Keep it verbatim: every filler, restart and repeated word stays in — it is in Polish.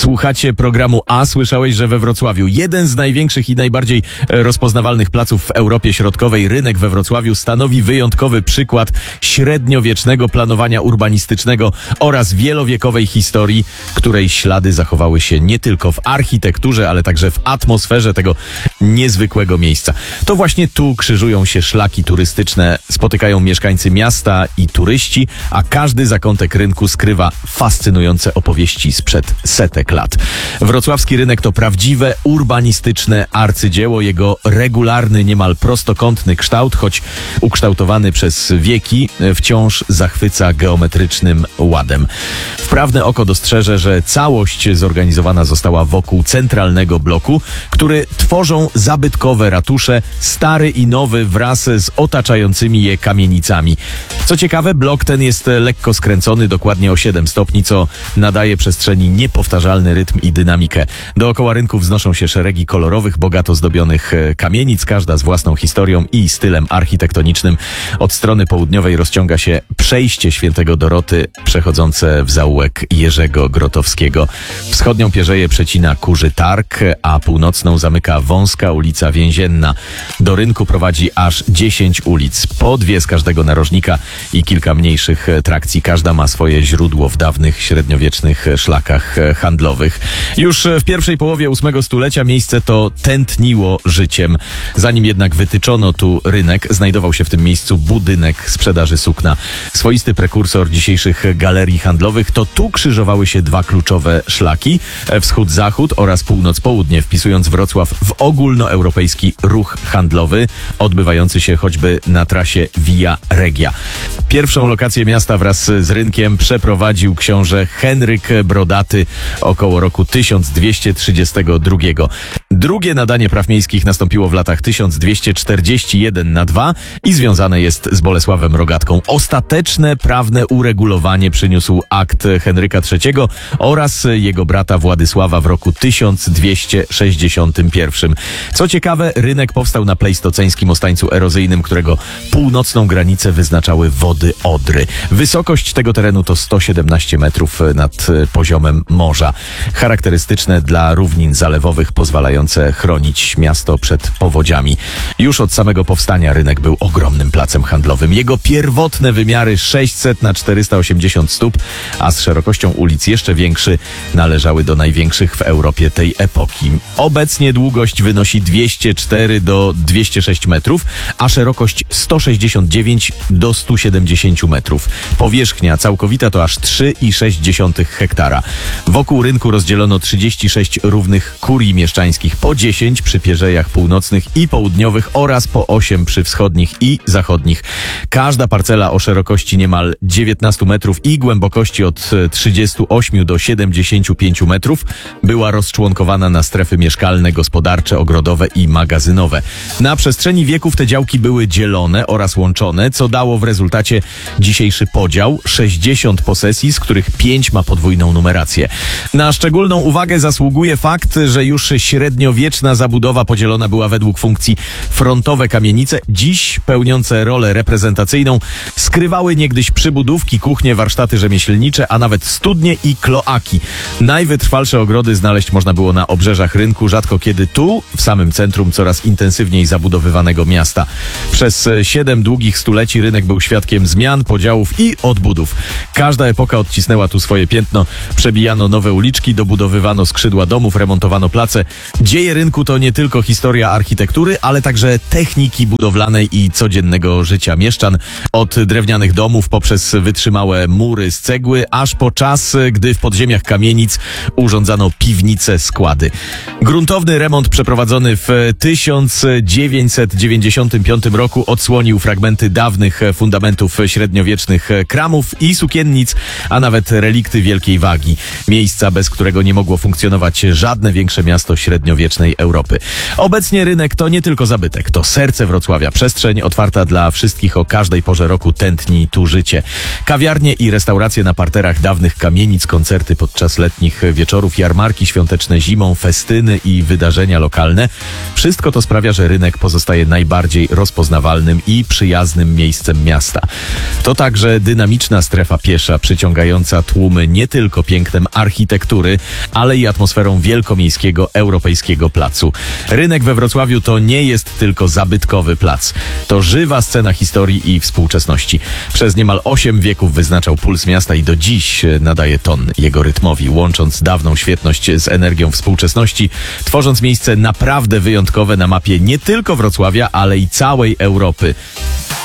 Słuchacie programu A. Słyszałeś, że we Wrocławiu jeden z największych i najbardziej rozpoznawalnych placów w Europie Środkowej, rynek we Wrocławiu, stanowi wyjątkowy przykład średniowiecznego planowania urbanistycznego oraz wielowiekowej historii, której ślady zachowały się nie tylko w architekturze, ale także w atmosferze tego niezwykłego miejsca. To właśnie tu krzyżują się szlaki turystyczne, spotykają mieszkańcy miasta i turyści, a każdy zakątek rynku skrywa fascynujące opowieści sprzed setek lat. Wrocławski rynek to prawdziwe urbanistyczne arcydzieło. Jego regularny, niemal prostokątny kształt, choć ukształtowany przez wieki, wciąż zachwyca geometrycznym ładem. Wprawne oko dostrzeże, że całość zorganizowana została wokół centralnego bloku, który tworzą zabytkowe ratusze, stary i nowy wraz z otaczającymi je kamienicami. Co ciekawe, blok ten jest lekko skręcony, dokładnie o siedem stopni, co nadaje przestrzeni niepowtarzalny rytm i dynamikę. Dookoła rynku wznoszą się szeregi kolorowych, bogato zdobionych kamienic, każda z własną historią i stylem architektonicznym. Od strony południowej rozciąga się przejście Świętego Doroty, przechodzące w zaułek Jerzego Grotowskiego. Wschodnią pierzeję przecina Kurzy Targ, a północną zamyka wąska ulica Więzienna. Do rynku prowadzi aż dziesięć ulic, po dwie z każdego narożnika i kilka mniejszych trakcji. Każda ma swoje źródło w dawnych, średniowiecznych szlakach handlowych. Już w pierwszej połowie ósmego stulecia miejsce to tętniło życiem. Zanim jednak wytyczono tu rynek, znajdował się w tym miejscu budynek sprzedaży sukna. Swoisty prekursor dzisiejszych galerii handlowych. To tu krzyżowały się dwa kluczowe szlaki, wschód-zachód oraz północ-południe, wpisując Wrocław w ogólnoeuropejski ruch handlowy, odbywający się choćby na trasie Via Regia. Pierwszą lokację miasta wraz z rynkiem przeprowadził książę Henryk Brodaty około roku tysiąc dwieście trzydziestego drugiego. Drugie nadanie praw miejskich nastąpiło w latach tysiąc dwieście czterdziesty jeden na dwa i związane jest z Bolesławem Rogatką. Ostateczne prawne uregulowanie przyniósł akt Henryka trzeciego oraz jego brata Władysława w roku tysiąc dwieście sześćdziesiątym pierwszym. Co ciekawe, rynek powstał na plejstoceńskim ostańcu erozyjnym, którego północną granicę wyznaczały wody Odry. Wysokość tego terenu to sto siedemnaście metrów nad poziomem morza. Charakterystyczne dla równin zalewowych, pozwalające chronić miasto przed powodziami. Już od samego powstania rynek był ogromnym placem handlowym. Jego pierwotne wymiary sześćset na czterysta osiemdziesiąt stóp, a z szerokością ulic jeszcze większy, należały do największych w Europie tej epoki. Obecnie długość wynosi dwieście cztery do dwustu sześciu metrów, a szerokość sto sześćdziesiąt dziewięć do stu siedemdziesięciu metrów. Powierzchnia całkowita to aż trzy i sześć dziesiątych hektara. Wokół rynku rozdzielono trzydzieści sześć równych kurii mieszczańskich, po dziesięć przy pierzejach północnych i południowych oraz po osiem przy wschodnich i zachodnich. Każda parcela o szerokości niemal dziewiętnastu metrów i głębokości od trzydziestu ośmiu do siedemdziesięciu pięciu metrów była rozczłonkowana na strefy mieszkalne, gospodarcze, ogrodowe i magazynowe. Na przestrzeni wieków te działki były dzielone oraz łączone, co dało w rezultacie dzisiejszy podział: sześćdziesiąt posesji, z których pięć ma podwójną numerację. Na szczególną uwagę zasługuje fakt, że już średniowieczna zabudowa podzielona była według funkcji. Frontowe kamienice, dziś pełniące rolę reprezentacyjną, skrywały niegdyś przybudówki, kuchnie, warsztaty rzemieślnicze, a nawet studnie i kloaki. Najwytrwalsze ogrody znaleźć można było na obrzeżach rynku, rzadko kiedy tu, w samym centrum coraz intensywniej zabudowywanego miasta. Przez siedem długich stuleci rynek był świadkiem zmian, podziałów i odbudów. Każda epoka odcisnęła tu swoje piętno. Przebijano nowe uliczki, dobudowywano skrzydła domów, remontowano place. Dzieje rynku to nie tylko historia architektury, ale także techniki budowlanej i codziennego życia mieszczan. Od drewnianych domów poprzez wytrzymałe mury z cegły, aż po czas, gdy w podziemiach kamienic urządzano piwnice, składy. Gruntowny remont przeprowadzony w tysiąc dziewięćset dziewięćdziesiątym piątym roku odsłonił fragmenty dawnych fundamentów średniowiecznych kramów i sukiennic, a nawet relikty wielkiej wagi. Miejsca, bez którego nie mogło funkcjonować żadne większe miasto średniowiecznej Europy. Obecnie rynek to nie tylko zabytek, to serce Wrocławia, przestrzeń otwarta dla wszystkich o każdej porze roku, tętni tu życie. Kawiarnie i restauracje na parterach dawnych kamienic, koncerty podczas letnich wieczorów, jarmarki świąteczne zimą, festyny i wydarzenia lokalne. Wszystko to sprawia, że rynek pozostaje najbardziej rozpoznawalnym i przyjaznym miejscem miasta. To także dynamiczna strefa piesza, przyciągająca tłumy nie tylko pięknem architektury, architektury, ale i atmosferą wielkomiejskiego europejskiego placu. Rynek we Wrocławiu to nie jest tylko zabytkowy plac. To żywa scena historii i współczesności. Przez niemal osiem wieków wyznaczał puls miasta i do dziś nadaje ton jego rytmowi, łącząc dawną świetność z energią współczesności, tworząc miejsce naprawdę wyjątkowe na mapie nie tylko Wrocławia, ale i całej Europy.